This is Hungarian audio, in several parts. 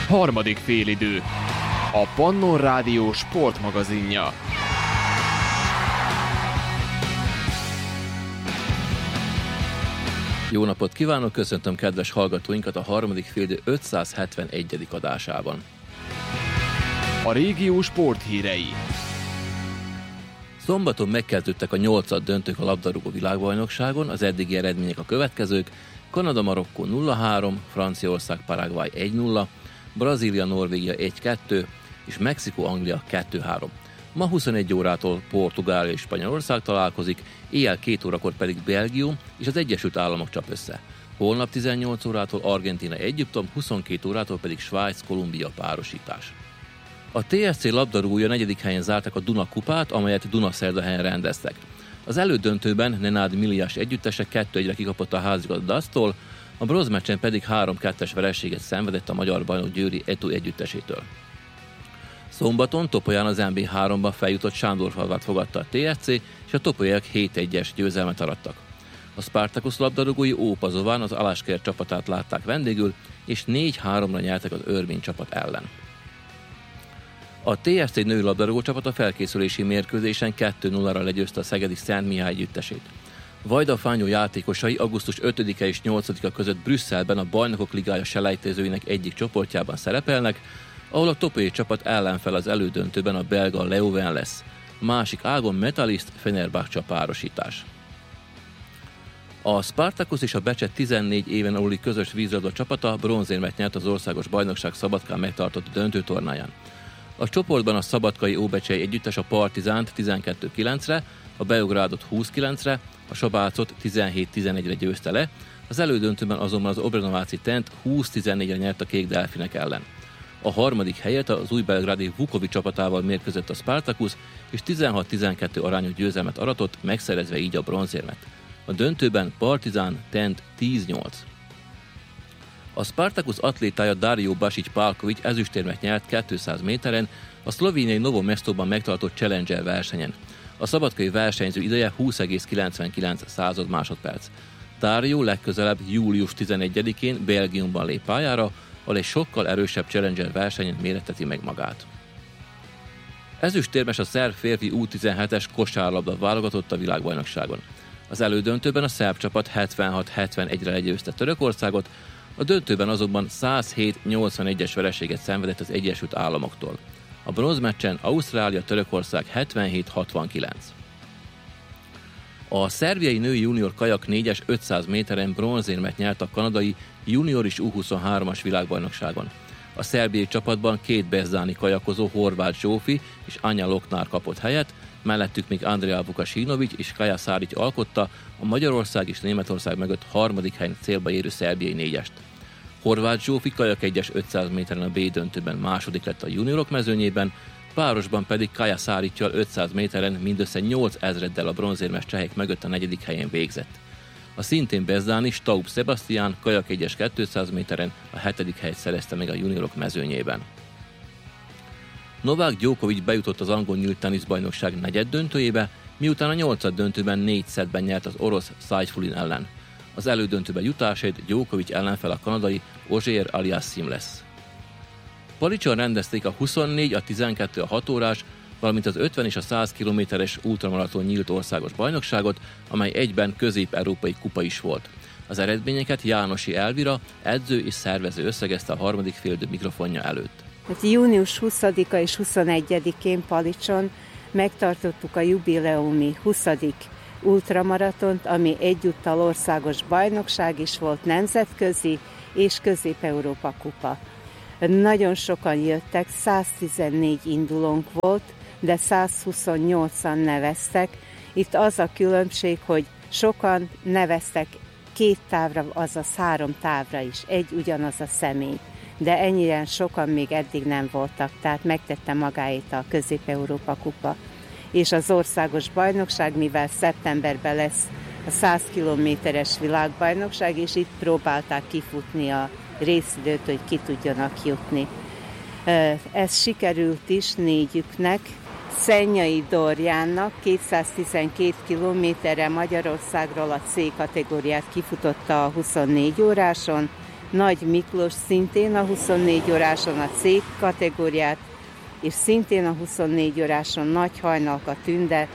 Harmadik félidő. A Pannon Rádió sportmagazinja. Jó napot kívánok, köszöntöm kedves hallgatóinkat a harmadik félidő 571. adásában. A régió sporthírei. Szombaton megkezdődtek a 8. döntők a labdarúgó világbajnokságon, az eddigi eredmények a következők: Kanada-Marokkó 0-3, Franciaország-Paraguay 1-0, Brazília-Norvégia 1-2 és Mexikó-Anglia 2-3. Ma 21 órától Portugália és Spanyolország találkozik, éjjel 2 órakor pedig Belgium és az Egyesült Államok csap össze. Holnap 18 órától Argentína-Egyiptom, 22 órától pedig Svájc-Kolumbia párosítás. A TSC labdarúgója 4. helyen zártak a Duna kupát, amelyet Dunaszerdahelyen rendeztek. Az elődöntőben Nenad Miliás együttese 2-1-re kikapott a házigazdástól, a bronzmeccsen pedig 3-2-es vereséget szenvedett a magyar bajnok Győri Eto együttesétől. Szombaton Topolyán az MB3-ban feljutott Sándorfalvát fogadta a TSC, és a topolyaiak 7-1-es győzelmet arattak. A Spartacus labdarúgói Ópazován az Alásker csapatát látták vendégül, és 4-3-ra nyertek az Örmény csapat ellen. A TSC női labdarúgó csapat a felkészülési mérkőzésen 2-0-ra legyőzte a szegedi Szent Mihály együttesét. Vajda Fányó játékosai augusztus 5-e és 8-a között Brüsszelben a Bajnokok Ligája selejtezőinek egyik csoportjában szerepelnek, ahol a topolyai csapat ellenfel az elődöntőben a belga Leuven lesz. Másik ágon Metalist Fenerbahce párosítás. A Spartacus és a Becset 14 éven aluli közös vízilabda csapata bronzérmet nyert az országos bajnokság Szabadkán megtartott döntőtornáján. A csoportban a szabadkai Óbecsei együttes a Partizánt 12-9-re, a Beográdot 20-9-re, a Sabácot 17-11-re győzte le, az elődöntőben azonban az Obrenováci Tent 20-14-re nyert a kék delfinek ellen. A harmadik helyet az új belgrádi Vukovic csapatával mérkőzött a Spartacus, és 16-12 arányú győzelmet aratott, megszerezve így a bronzérmet. A döntőben Partizán Tent 10-8. A Spartacus atlétája Dario Basic Palkovic ezüstérmet nyert 200 méteren a szlovéniai Novo Mestóban megtartott Challenger versenyen. A szabadkai versenyző ideje 20,99 másodperc. Dario legközelebb július 11-én Belgiumban lép pályára, ahol egy sokkal erősebb Challenger versenyen méretteti meg magát. Ezüstérmes a szerb férfi U17-es kosárlabda válogatott a világbajnokságon. Az elődöntőben a szerb csapat 76-71-re legyőzte Törökországot, a döntőben azonban 107-81-es vereséget szenvedett az Egyesült Államoktól. A bronzmeccsen Ausztrália-Törökország 77-69. A szerbiai női junior kajak 4-es 500 méteren bronzérmet nyert a kanadai junior és U23-as világbajnokságon. A szerbiai csapatban 2 bezdáni kajakozó, Horváth Zsófi és Anya Loknár kapott helyet, mellettük még Andrea Vukasinovic és Kaja Sáric alkotta a Magyarország és Németország mögött harmadik helyen célba érő szerbiai 4-est. Horváth Zsófi kajak 1-es 500 méteren a B döntőben második lett a juniorok mezőnyében, párosban pedig Kaja Sáriccal 500 méteren mindössze 8000-del a bronzérmes csehek mögött a 4. helyen végzett. A szintén bezdáni Staub Sebastian kajak 1-es 200 méteren a 7. helyet szerezte meg a juniorok mezőnyében. Novák Djokovic bejutott az angol nyílt teniszbajnokság negyeddöntőjébe, miután a 8. döntőben 4 szettben nyert az orosz Saifulin ellen. Az elődöntőbe jutásait Djokovic ellenfel a kanadai Auger Aliassime lesz. Palicson rendezték a 24, a 12, a 6 órás, valamint az 50 és a 100 kilométeres ultramaraton nyílt országos bajnokságot, amely egyben közép-európai kupa is volt. Az eredményeket Jánosi Elvira, edző és szervező összegezte a harmadik félidő mikrofonja előtt. Június 20-a és 21-én Palicson megtartottuk a jubileumi 20. ultramaratont, ami egyúttal országos bajnokság is volt, nemzetközi és Közép-Európa kupa. Nagyon sokan jöttek, 114 indulónk volt, de 128-an neveztek. Itt az a különbség, hogy sokan neveztek 2 távra, azaz 3 távra is, egy ugyanaz a személy. De ennyire sokan még eddig nem voltak, tehát megtette magáét a Közép-Európa kupa. És az országos bajnokság, mivel szeptemberben lesz a 100 kilométeres világbajnokság, és itt próbálták kifutni a részidőt, hogy ki tudjanak jutni. Ez sikerült is 4-üknek. Szennyai Dorjánnak 212 kilométerre Magyarországról a C kategóriát kifutotta a 24 óráson, Nagy Miklós szintén a 24 óráson a C kategóriát, és szintén a 24 óráson Nagy Hajnalka Tünde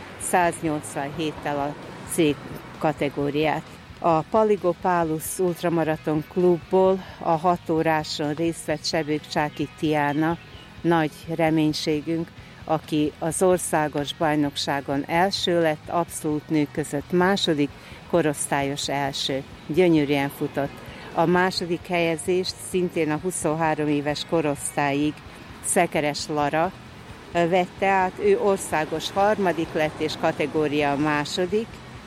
187-tel a C kategóriát. A Paligopálusz Ultramaraton Klubból a 6 óráson részt vett Sebők Csáki Tiána, nagy reménységünk, aki az országos bajnokságon első lett, abszolút nők között második, korosztályos első. Gyönyörűen futott. A második helyezést szintén a 23 éves korosztályig Szekeres Lara vette át, ő országos harmadik lett és kategória második,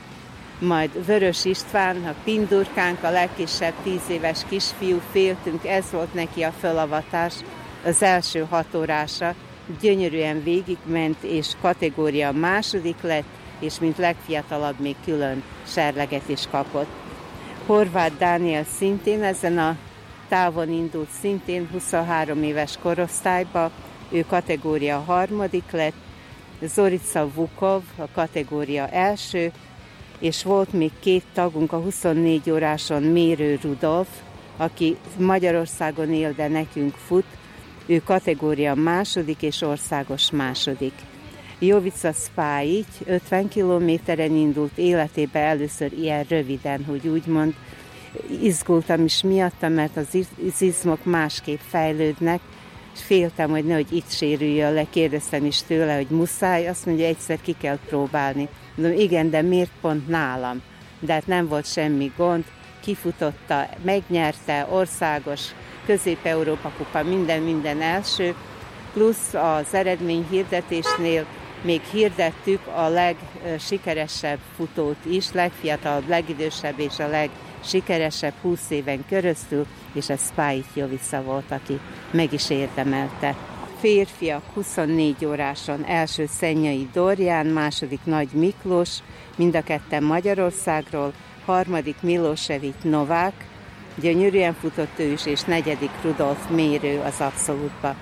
majd Vörös István, a pindurkánk, a legkisebb 10 éves kisfiú, féltünk, ez volt neki a felavatás az első 6 órásra, gyönyörűen végigment és kategória második lett, és mint legfiatalabb még külön serleget is kapott. Horváth Dániel szintén ezen a távon indult, szintén 23 éves korosztályba, ő kategória harmadik lett, Zorica Vukov a kategória első, és volt még 2 tagunk a 24 óráson, Mérő Rudolf, aki Magyarországon él, de nekünk fut, ő kategória második és országos második. Jovica Spájic 50 kilométeren indult, életében először ilyen röviden, hogy úgymond. Izgultam is miatta, mert az izmok másképp fejlődnek, és féltem, hogy nehogy itt sérüljön le, kérdeztem is tőle, hogy muszáj, azt mondja, egyszer ki kell próbálni. Mondom, igen, de miért pont nálam? De hát nem volt semmi gond, kifutotta, megnyerte, országos, Közép-Európa kupa, minden első, plusz az eredmény hirdetésnél még hirdettük a legsikeresebb futót is, legfiatalabb, legidősebb és a legsikeresebb 20 éven keresztül, és ez Spájic Jovica volt, aki meg is érdemelte. Férfiak 24 óráson első Szennyai Dorján, második Nagy Miklós, mind a ketten Magyarországról, harmadik Milosevic Novák, gyönyörűen futott ő is, és negyedik Rudolf Mérő az abszolútba.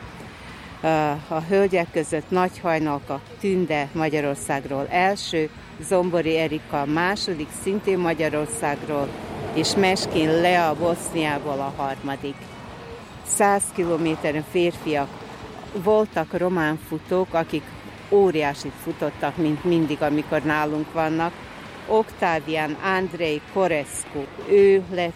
A hölgyek között Nagy Hajnalka Tünde Magyarországról első, Zombori Erika második, szintén Magyarországról, és Meskin Lea Boszniából a harmadik. 100 kilométeren férfiak voltak román futók, akik óriásit futottak, mint mindig, amikor nálunk vannak. Octavian Andrei Korescu, ő lett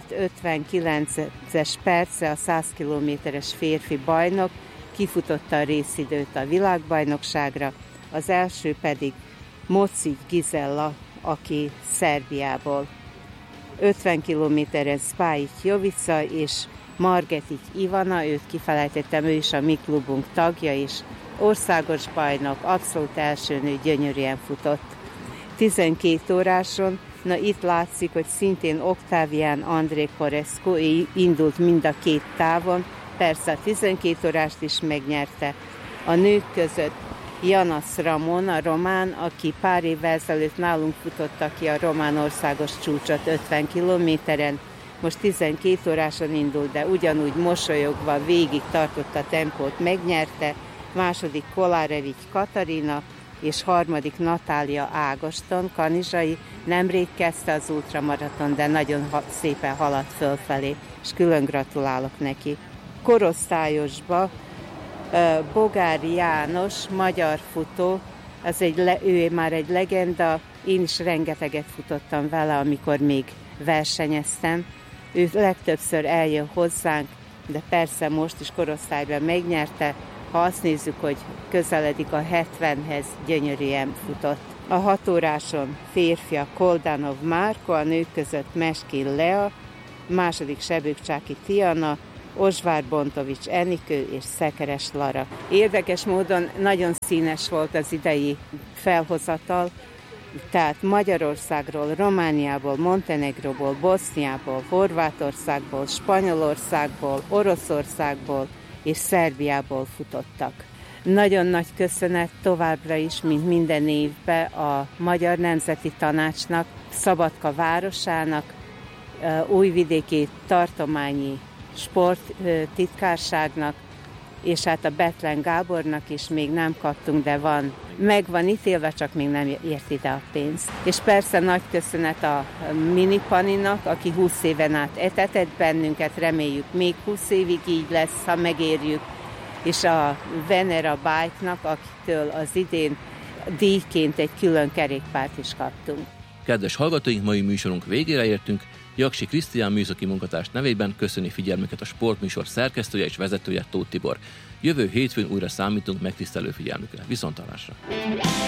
7:59-es perce a 100 kilométeres férfi bajnok, kifutotta a részidőt a világbajnokságra, az első pedig Mocic Gizella, aki Szerbiából. 50 kilométeren Spájic Jovica és Margetic Ivana, őt kifelejtettem, ő is a mi klubunk tagja, és országos bajnok, abszolút első nő, gyönyörűen futott. 12 óráson, na itt látszik, hogy szintén Octavian Andrei Korescu indult mind a 2 távon, persze a 12 órást is megnyerte. A nők között Janas Ramon, a román, aki pár évvel ezelőtt nálunk futotta ki a román országos csúcsot 50 kilométeren, most 12 óráson indult, de ugyanúgy mosolyogva végig tartott a tempót, megnyerte, második Kolárevics Katarina, és harmadik Natália Ágoston, kanizsai, nemrég kezdte az ultramaraton, de nagyon szépen haladt fölfelé, és külön gratulálok neki. Korosztályosba Bogári János, magyar futó, ő már egy legenda, én is rengeteget futottam vele, amikor még versenyeztem. Ő legtöbbször eljön hozzánk, de persze most is korosztályban megnyerte. Ha azt nézzük, hogy közeledik a 70-hez, gyönyörűen futott. A 6 óráson férfiak Koldanov Márko, a nők között Meskin Lea, második Sebők Csáki Tiana, Osvár Bontovics Enikő és Szekeres Lara. Érdekes módon nagyon színes volt az idei felhozatal, tehát Magyarországról, Romániából, Montenegróból, Boszniából, Horvátországból, Spanyolországból, Oroszországból és Szerbiából futottak. Nagyon nagy köszönet továbbra is, mint minden évben a Magyar Nemzeti Tanácsnak, Szabadka városának, Újvidéki Tartományi Sporttitkárságnak, és hát a Betlen Gábornak is még nem kaptunk, de meg van ítélve, csak még nem ért ide a pénzt. És persze nagy köszönet a Mini Paninak, aki 20 éven át etetett bennünket, reméljük még 20 évig így lesz, ha megérjük, és a Venera Bike-nak, akitől az idén díjként egy külön kerékpárt is kaptunk. Kedves hallgatóink, mai műsorunk végére értünk. Jaksi Krisztián műszaki munkatárs nevében köszöni figyelmüket a sportműsor szerkesztője és vezetője, Tóth Tibor. Jövő hétfőn újra számítunk megtisztelő figyelmükre. Viszonthallásra!